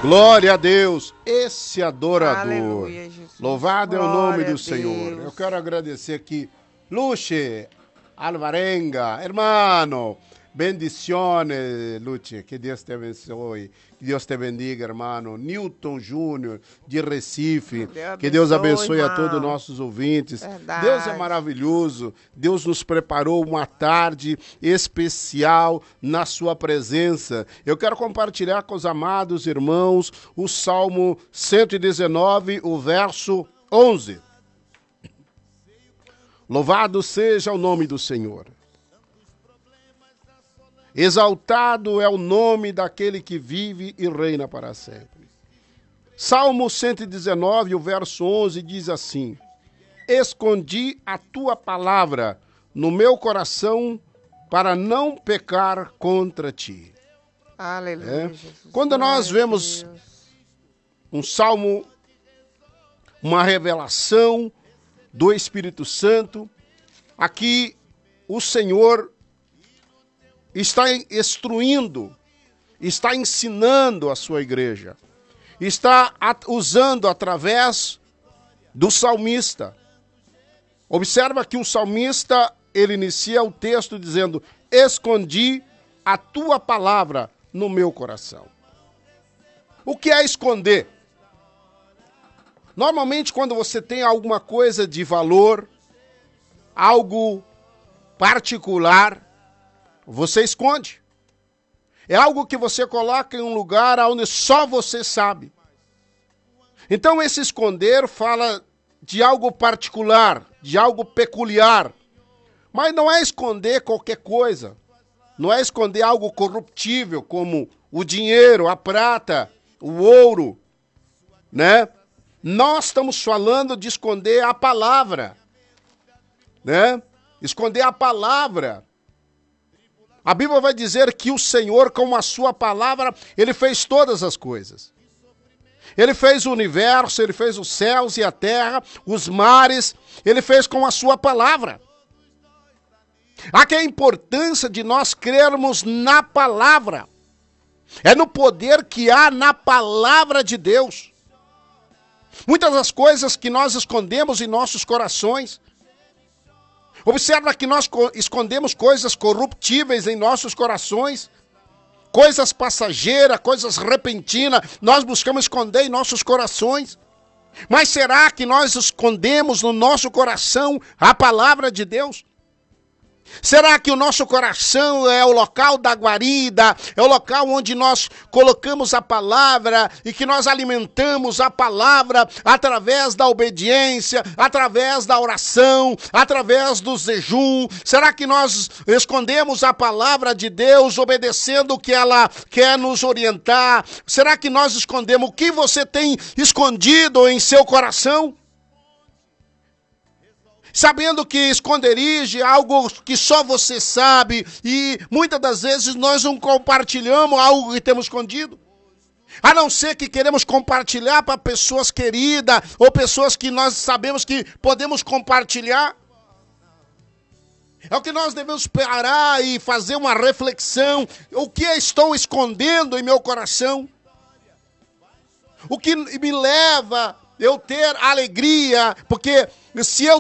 Glória a Deus, esse adorador. Aleluia, Jesus. Louvado é o nome Glória do a Senhor. Deus. Eu quero agradecer aqui, Luche Alvarenga, hermano. Bendiciones, Luche. Que Deus te abençoe. Que Deus te bendiga, hermano. Newton Júnior, de Recife. Que Deus abençoe a todos os nossos ouvintes. Verdade. Deus é maravilhoso. Deus nos preparou uma tarde especial na sua presença. Eu quero compartilhar com os amados irmãos o Salmo 119, o verso 11. Louvado seja o nome do Senhor. Exaltado é o nome daquele que vive e reina para sempre. Salmo 119, o verso 11 diz assim: escondi a tua palavra no meu coração para não pecar contra ti. Aleluia, Jesus. Quando nós Glória a vemos Deus. um salmo, uma revelação do Espírito Santo, aqui o Senhor está instruindo, está ensinando a sua igreja, está usando através do salmista. Observa que o salmista, ele inicia o texto dizendo: escondi a tua palavra no meu coração. O que é esconder? Normalmente, quando você tem alguma coisa de valor, algo particular, você esconde. É algo que você coloca em um lugar onde só você sabe. Então, esse esconder fala de algo particular, de algo peculiar. Mas não é esconder qualquer coisa. Não é esconder algo corruptível, como o dinheiro, a prata, o ouro, né? Nós estamos falando de esconder a palavra, né? Esconder a palavra. A Bíblia vai dizer que o Senhor, com a sua palavra, ele fez todas as coisas. Ele fez o universo, ele fez os céus e a terra, os mares, ele fez com a sua palavra. Aqui é a importância de nós crermos na palavra. É no poder que há na palavra de Deus. Muitas das coisas que nós escondemos em nossos corações, observa que nós escondemos coisas corruptíveis em nossos corações, coisas passageiras, coisas repentinas, nós buscamos esconder em nossos corações. Mas será que nós escondemos no nosso coração a palavra de Deus? Será que o nosso coração é o local da guarida, é o local onde nós colocamos a palavra e que nós alimentamos a palavra através da obediência, através da oração, através do jejum? Será que nós escondemos a palavra de Deus obedecendo o que ela quer nos orientar? Será que nós escondemos o que você tem escondido em seu coração? Sabendo que esconderijo é algo que só você sabe e muitas das vezes nós não compartilhamos algo que temos escondido. A não ser que queremos compartilhar para pessoas queridas ou pessoas que nós sabemos que podemos compartilhar. É o que nós devemos parar e fazer uma reflexão. O que eu estou escondendo em meu coração? O que me leva eu ter alegria, porque se eu